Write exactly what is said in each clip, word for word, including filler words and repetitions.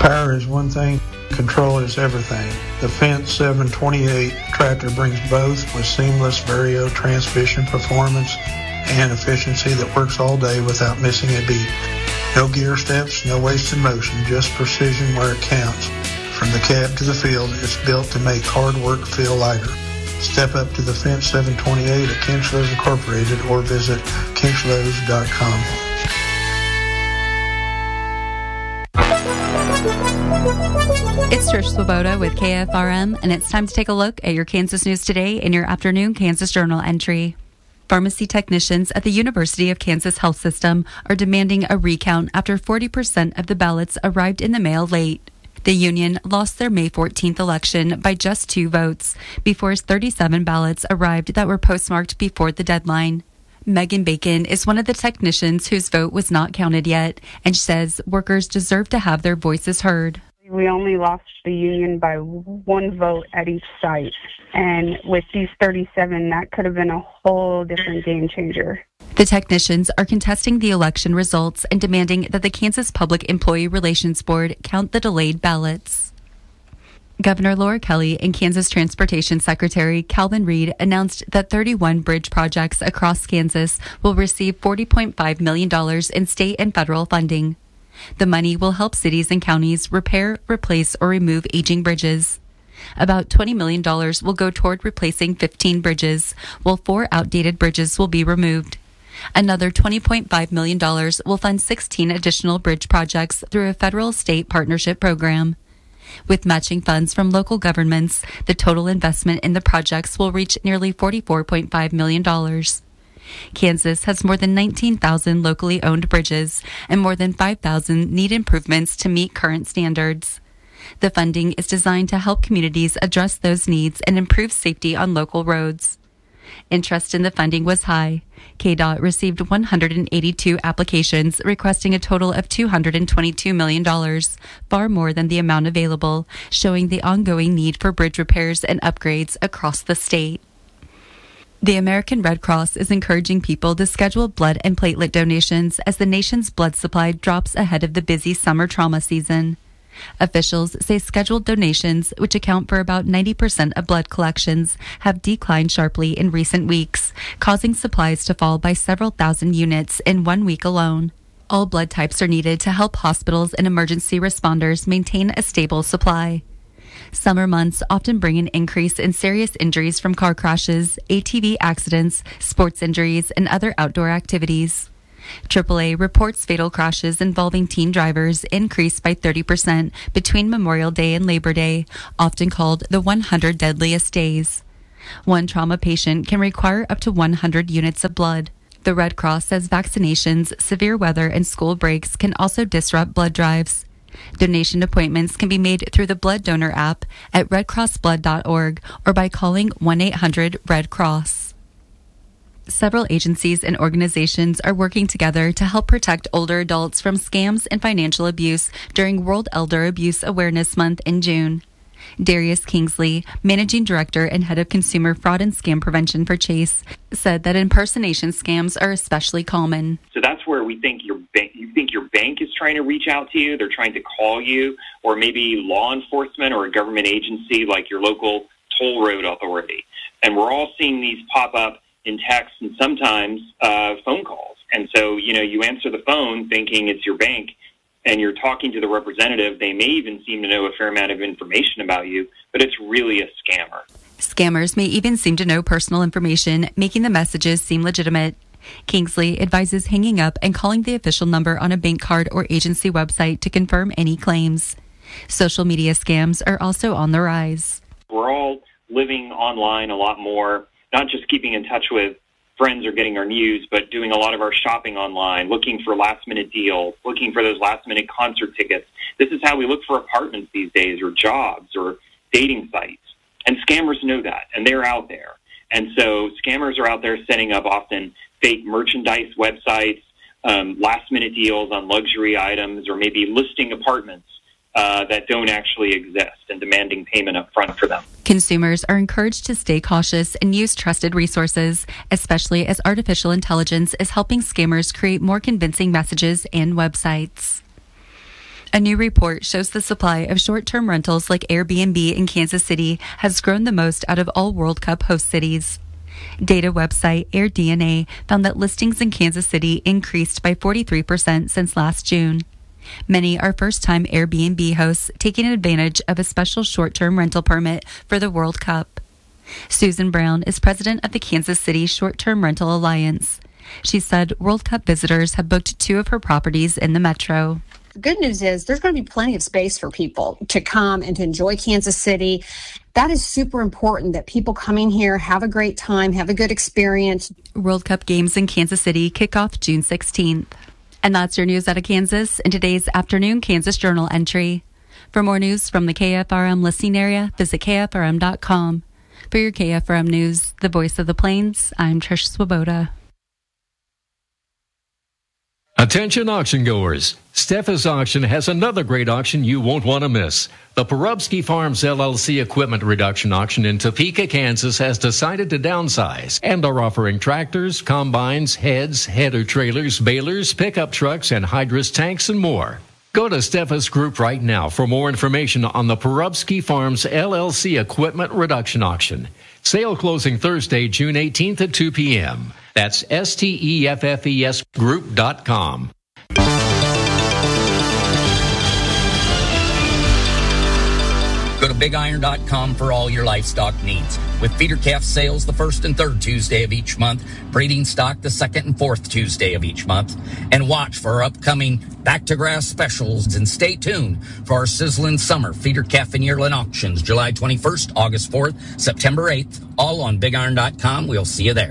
Power is one thing, control is everything. The Fendt seven twenty-eight tractor brings both with seamless Vario transmission performance and efficiency that works all day without missing a beat. No gear steps, no wasted motion, just precision where it counts. From the cab to the field, it's built to make hard work feel lighter. Step up to the Fendt seven twenty-eight at Kinchlows Incorporated or visit kinchlows dot com. It's Trish Swoboda with K F R M, and it's time to take a look at your Kansas News Today in your afternoon Kansas Journal entry. Pharmacy technicians at the University of Kansas Health System are demanding a recount after forty percent of the ballots arrived in the mail late. The union lost their May fourteenth election by just two votes before thirty-seven ballots arrived that were postmarked before the deadline. Megan Bacon is one of the technicians whose vote was not counted yet and says workers deserve to have their voices heard. We only lost the union by one vote at each site. And with these thirty-seven, that could have been a whole different game changer. The technicians are contesting the election results and demanding that the Kansas Public Employee Relations Board count the delayed ballots. Governor Laura Kelly and Kansas Transportation Secretary Calvin Reed announced that thirty-one bridge projects across Kansas will receive forty point five million dollars in state and federal funding. The money will help cities and counties repair, replace, or remove aging bridges. About twenty million dollars will go toward replacing fifteen bridges, while four outdated bridges will be removed. Another twenty point five million dollars will fund sixteen additional bridge projects through a federal-state partnership program. With matching funds from local governments, the total investment in the projects will reach nearly forty-four point five million dollars. Kansas has more than nineteen thousand locally owned bridges, and more than five thousand need improvements to meet current standards. The funding is designed to help communities address those needs and improve safety on local roads. Interest in the funding was high. K D O T received one hundred eighty-two applications requesting a total of two hundred twenty-two million dollars, far more than the amount available, showing the ongoing need for bridge repairs and upgrades across the state. The American Red Cross is encouraging people to schedule blood and platelet donations as the nation's blood supply drops ahead of the busy summer trauma season. Officials say scheduled donations, which account for about ninety percent of blood collections, have declined sharply in recent weeks, causing supplies to fall by several thousand units in one week alone. All blood types are needed to help hospitals and emergency responders maintain a stable supply. Summer months often bring an increase in serious injuries from car crashes, A T V accidents, sports injuries, and other outdoor activities. triple A reports fatal crashes involving teen drivers increased by thirty percent between Memorial Day and Labor Day, often called the one hundred deadliest days. One trauma patient can require up to one hundred units of blood. The Red Cross says vaccinations, severe weather, and school breaks can also disrupt blood drives. Donation appointments can be made through the Blood Donor app at red cross blood dot org or by calling one eight hundred red cross. Several agencies and organizations are working together to help protect older adults from scams and financial abuse during World Elder Abuse Awareness Month in June. Darius Kingsley, Managing Director and Head of Consumer Fraud and Scam Prevention for Chase, said that impersonation scams are especially common. So that's where we think your bank, you think your bank is trying to reach out to you. They're trying to call you, or maybe law enforcement or a government agency like your local toll road authority. And we're all seeing these pop up in text and sometimes uh, phone calls. And so, you know, you answer the phone thinking it's your bank, and you're talking to the representative. They may even seem to know a fair amount of information about you, but it's really a scammer. Scammers may even seem to know personal information, making the messages seem legitimate. Kingsley advises hanging up and calling the official number on a bank card or agency website to confirm any claims. Social media scams are also on the rise. We're all living online a lot more, not just keeping in touch with friends or getting our news, but doing a lot of our shopping online, looking for last-minute deals, looking for those last-minute concert tickets. This is how we look for apartments these days, or jobs, or dating sites. And scammers know that, and they're out there. And so scammers are out there setting up often fake merchandise websites, um, last-minute deals on luxury items, or maybe listing apartments Uh, that don't actually exist and demanding payment up front for them. Consumers are encouraged to stay cautious and use trusted resources, especially as artificial intelligence is helping scammers create more convincing messages and websites. A new report shows the supply of short-term rentals like Airbnb in Kansas City has grown the most out of all World Cup host cities. Data website AirDNA found that listings in Kansas City increased by forty-three percent since last June. Many are first-time Airbnb hosts taking advantage of a special short-term rental permit for the World Cup. Susan Brown is president of the Kansas City Short-Term Rental Alliance. She said World Cup visitors have booked two of her properties in the metro. The good news is there's going to be plenty of space for people to come and to enjoy Kansas City. That is super important, that people coming here have a great time, have a good experience. World Cup games in Kansas City kick off June sixteenth. And that's your news out of Kansas in today's afternoon Kansas Journal entry. For more news from the K F R M listening area, visit K F R M dot com. For your K F R M News, the voice of the Plains, I'm Trish Swoboda. Attention auction goers. Steffes Auction has another great auction you won't want to miss. The Porubsky Farms L L C Equipment Reduction Auction in Topeka, Kansas has decided to downsize and are offering tractors, combines, heads, header trailers, balers, pickup trucks, and hydrous tanks and more. Go to Steffes Group right now for more information on the Porubsky Farms L L C Equipment Reduction Auction. Sale closing Thursday, June eighteenth at two p.m. That's S T E F F E S group dot com. Go to big iron dot com for all your livestock needs. With feeder calf sales the first and third Tuesday of each month, breeding stock the second and fourth Tuesday of each month. And watch for our upcoming back to grass specials and stay tuned for our sizzling summer feeder calf and yearling auctions July twenty-first, August fourth, September eighth, all on big iron dot com. We'll see you there.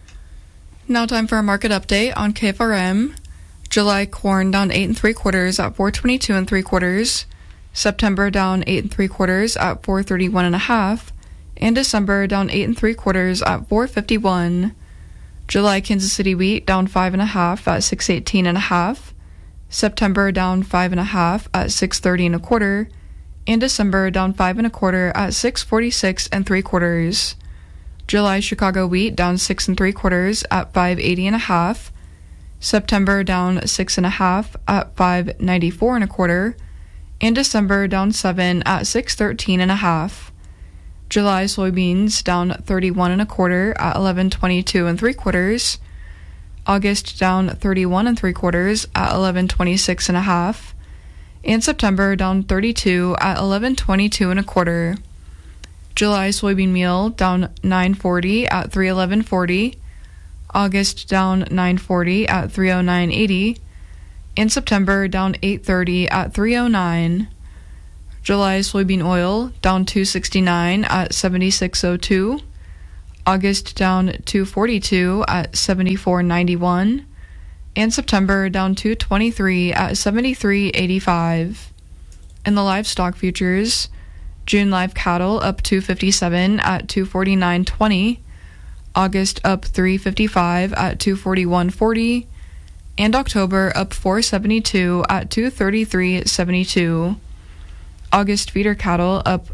Now time for a market update on K F R M. July corn down eight and three quarters at four twenty-two and three quarters. September down eight and three quarters at four thirty-one and a half, and December down eight and three quarters at four fifty-one. July Kansas City wheat down five and a half at six eighteen and a half. September down five and a half at six thirty and a quarter, and December down five and a quarter at six forty-six and three quarters. July Chicago wheat down six and three quarters at five eighty and a half. September down six and a half at five ninety-four and a quarter, and December down seven at six thirteen and a half. July soybeans down thirty-one and a quarter at eleven twenty-two and three quarters. August down thirty-one and three quarters at eleven twenty-six and a half, and September down thirty-two at eleven twenty-two and a quarter. July soybean meal down nine forty at three eleven forty. August down nine forty at three oh nine eighty. In September, down eight thirty at three oh nine. July soybean oil down two sixty-nine at seventy-six oh two. August down two forty-two at seventy-four ninety-one. And September down two twenty-three at seventy-three eighty-five. In the livestock futures, June live cattle up two fifty-seven at two forty-nine twenty. August up three fifty-five at two forty-one forty. And October up four seventy-two at two thirty-three seventy-two. August feeder cattle up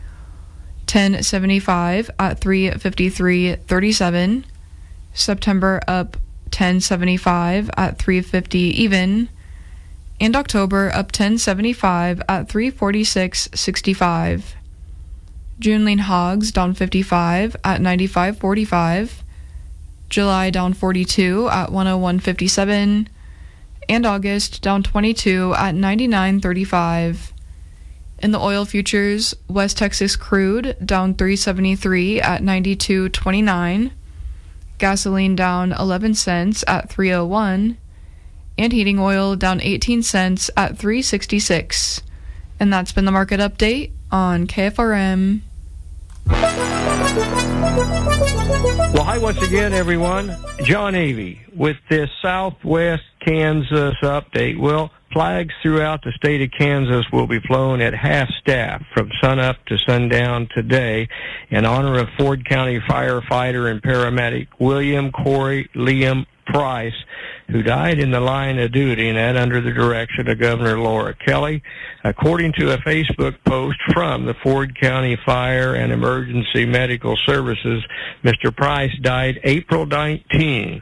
ten seventy-five at three fifty-three thirty-seven. September up ten seventy-five at three fifty even. And October up ten seventy-five at three forty-six sixty-five. June lean hogs down fifty-five at ninety-five forty-five. July down forty-two at one oh one fifty-seven, and August down twenty-two at ninety-nine thirty-five. In the oil futures, West Texas crude down three seventy-three at ninety-two twenty-nine, gasoline down eleven cents at three oh one, and heating oil down eighteen cents at three sixty-six. And that's been the market update on K F R M. Well, hi once again, everyone. John Avey with this Southwest Kansas update. Well, flags throughout the state of Kansas will be flown at half-staff from sunup to sundown today in honor of Ford County firefighter and paramedic William Corey Liam Price, who died in the line of duty, and that under the direction of Governor Laura Kelly. According to a Facebook post from the Ford County Fire and Emergency Medical Services, Mister Price died April nineteenth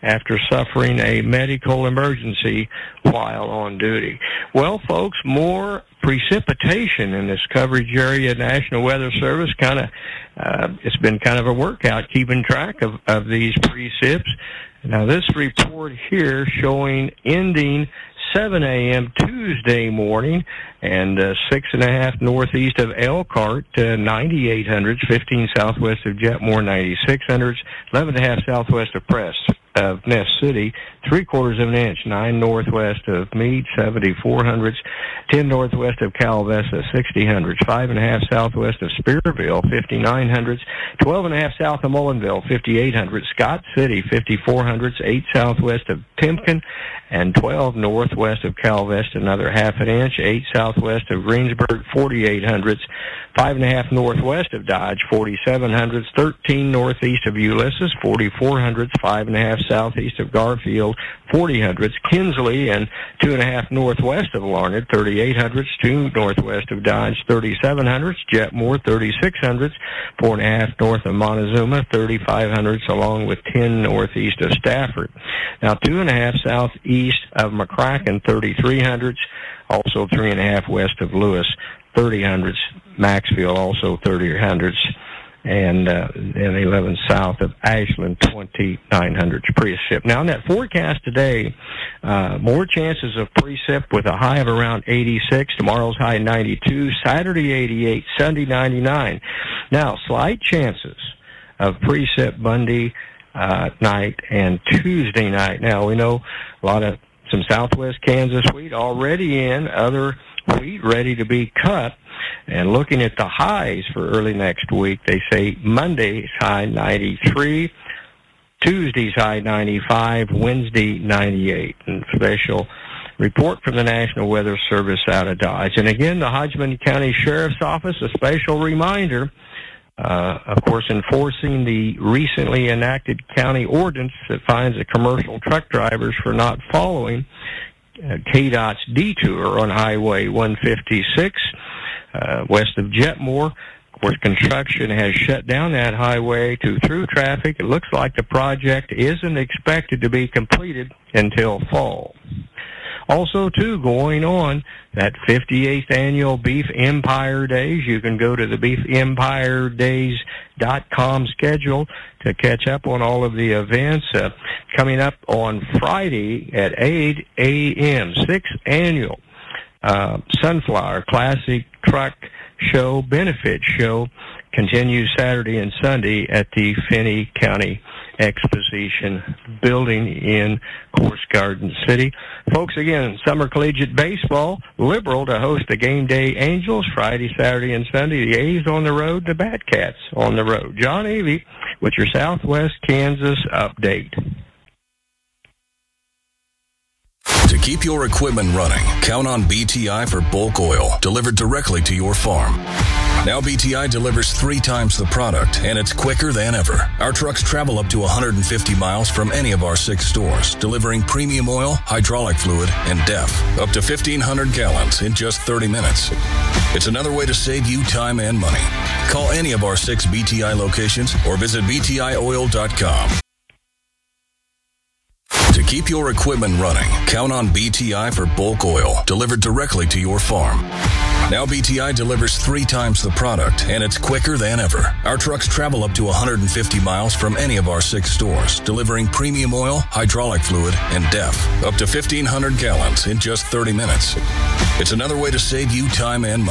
after suffering a medical emergency while on duty. Well, folks, more precipitation in this coverage area. National Weather Service kind of, uh, it's been kind of a workout keeping track of, of these precipits. Now, this report here showing ending seven a.m. Tuesday morning, and uh, six and a half northeast of Elkhart, uh, ninety-eight hundreds, fifteen southwest of Jetmore, ninety-six hundreds, eleven and a half southwest of Press of Ness City, three quarters of an inch, nine northwest of Meade, seventy-four hundreds, ten northwest of Calvessa, sixty hundreds, five and a half southwest of Spearville, fifty-nine hundreds, twelve and a half south of Mullinville, fifty-eight hundreds, Scott City, fifty-four hundreds, eight southwest of Timken, and twelve northwest of Calvesta, another half an inch, eight southwest of Greensburg, forty-eight hundreds, five and a half northwest of Dodge, forty-seven hundreds, thirteen northeast of Ulysses, forty-four hundreds, five and a half southeast of Garfield, forty hundreds, Kinsley, and two and a half northwest of Larned, thirty-eight hundreds, two northwest of Dodge, thirty-seven hundreds, Jetmore, thirty-six hundreds, four and a half north of Montezuma, thirty-five hundreds, along with ten northeast of Stafford. Now, two and a half southeast of McCracken, thirty-three hundreds, also three and a half west of Lewis, thirty hundreds, Maxfield, also thirty hundreds, and uh, then eleven south of Ashland, twenty-nine hundreds precip. Now, in that forecast today, uh, more chances of precip with a high of around eighty-six, tomorrow's high ninety-two, Saturday eighty-eight, Sunday ninety-nine. Now, slight chances of precip Monday uh, night and Tuesday night. Now, we know a lot of some southwest Kansas wheat already in, other wheat ready to be cut. And looking at the highs for early next week, they say Monday's high ninety-three, Tuesday's high ninety-five, Wednesday ninety-eight. And special report from the National Weather Service out of Dodge. And again, the Hodgman County Sheriff's Office, a special reminder, uh, of course, enforcing the recently enacted county ordinance that fines the commercial truck drivers for not following uh, K DOT's detour on Highway one fifty-six. Uh, west of Jetmore. Of course, construction has shut down that highway to through traffic. It looks like the project isn't expected to be completed until fall. Also, too, going on, that fifty-eighth annual Beef Empire Days. You can go to the beef empire days dot com schedule to catch up on all of the events. Uh, coming up on Friday at eight a.m., sixth annual Uh, Sunflower Classic Truck Show Benefit Show continues Saturday and Sunday at the Finney County Exposition Building in Course Garden City. Folks, again, Summer Collegiate Baseball, Liberal to host the Game Day Angels Friday, Saturday, and Sunday. The A's on the road, the Batcats on the road. John Avey with your Southwest Kansas update. To keep your equipment running, count on B T I for bulk oil delivered directly to your farm. Now B T I delivers three times the product, and it's quicker than ever. Our trucks travel up to one hundred fifty miles from any of our six stores, delivering premium oil, hydraulic fluid, and D E F, up to fifteen hundred gallons in just thirty minutes. It's another way to save you time and money. Call any of our six B T I locations or visit B T I oil dot com. To keep your equipment running, count on B T I for bulk oil delivered directly to your farm. Now B T I delivers three times the product, and it's quicker than ever. Our trucks travel up to one hundred fifty miles from any of our six stores, delivering premium oil, hydraulic fluid, and D E F, up to fifteen hundred gallons in just thirty minutes. It's another way to save you time and money.